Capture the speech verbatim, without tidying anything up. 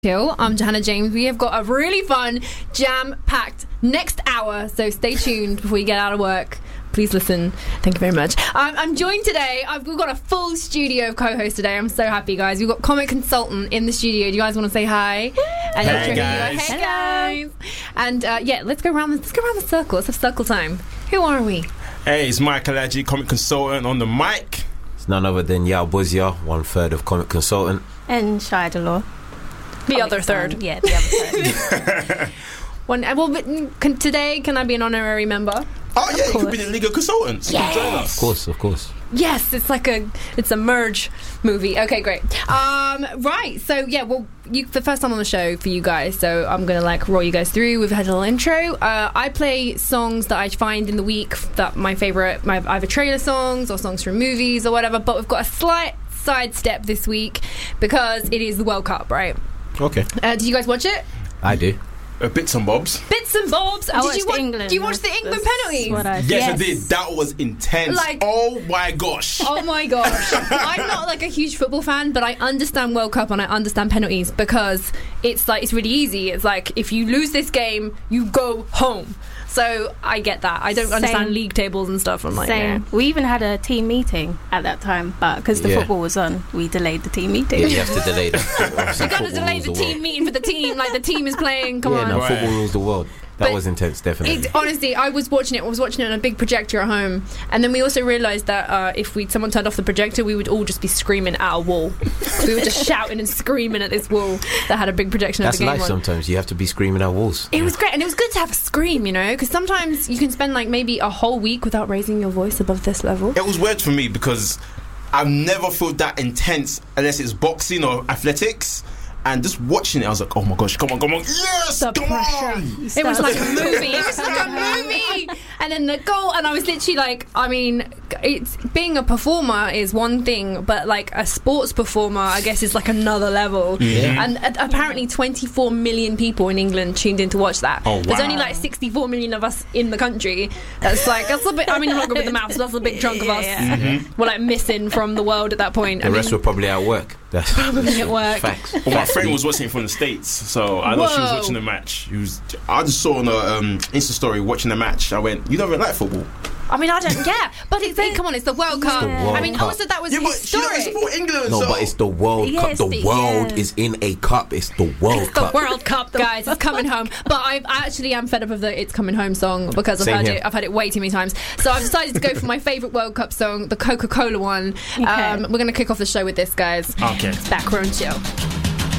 Chill. I'm Johanna James. We have got a really fun, jam-packed next hour, so stay tuned before you get out of work. Please listen. Thank you very much. Um, I'm joined today. I've, we've got a full studio of co-hosts today. I'm so happy, guys. We've got Comic Consultant in the studio. Do you guys want to say hi? And hey, guys. Hey, guys. And uh, yeah, let's go around. The, let's go around the circle. Let's have circle time. Who are we? Hey, it's Mike Alaji, Comic Consultant on the mic. It's none other than Yao Buzia, one third of Comic Consultant, and Shia Delore. The Comic other third. Fan. Yeah, the other third. One, well, can, today, can I be an honorary member? Oh, yeah, you could be the League of Consultants. Yes. You can join us. Of course, of course. Yes, it's like a, it's a merge movie. Okay, great. Um, right, so yeah, well, you, the first time on the show for you guys, so I'm going to like roll you guys through. We've had a little intro. Uh, I play songs that I find in the week that my favourite, my either trailer songs or songs from movies or whatever, but we've got a slight sidestep this week because it is the World Cup, right? Okay. Uh, did you guys watch it? I do. Uh, bits and bobs. Bits and bobs. I did you watch England. Do you watch the England penalties? What I, yes, yes, I did. That was intense. Like, oh my gosh. Oh my gosh. I'm not like a huge football fan, but I understand World Cup and I understand penalties because it's like it's really easy. It's like if you lose this game, you go home. So I get that. I don't Same. understand league tables and stuff. I'm like, Same. yeah. We even had a team meeting at that time, but because the Yeah. football was on, we delayed the team meeting. Yeah, you have to delay that. You got to delay the team meeting for the team, like the team is playing. Come yeah, on. no, Right. football rules the world. That But was intense, definitely. It, honestly, I was watching it. I was watching it on a big projector at home, and then we also realised that uh, if we someone turned off the projector, we would all just be screaming at a wall. We were just shouting and screaming at this wall that had a big projection That's of the game life on. sometimes. You have to be screaming at walls. It was great, and it was good to have a scream, you know, because sometimes you can spend like maybe a whole week without raising your voice above this level. It was weird for me because I've never felt that intense unless it's boxing or athletics. And just watching it, I was like, oh my gosh, come on, come on. Yes, The come pressure. on. It was like a movie. It was like a movie. And then the goal, and I was literally like, I mean, it's being a performer is one thing, but like a sports performer, I guess, is like another level. Yeah. And uh, apparently, twenty-four million people in England tuned in to watch that. Oh, wow. There's only like sixty-four million of us in the country. That's like that's a bit. I mean, I'm not good with the maths. That's a big chunk of us. Yeah. Mm-hmm. We're like missing from the world at that point. The I mean, rest were probably at work. That's Probably at work. Facts. Well, my friend was watching it from the States, so I know she was Whoa. watching the match. He was, I just saw on a um, Insta story watching the match. I went, you don't even like football? I mean, I don't. Yeah, but it's it, come on, it's the World Cup. the World I mean, Cup. also that was Yeah, but she historic. doesn't support England. No, so. but it's the World Yes, Cup. The the- world yeah. is in a cup. It's the World It's the Cup. World Cup, guys. It's coming home. But I actually am fed up of the "It's Coming Home" song because I've Same heard here. it. I've heard it way too many times. So I've decided to go for my favourite World Cup song, the Coca-Cola one. Okay. Um, we're going to kick off the show with this, guys. Okay. Backroom Chill.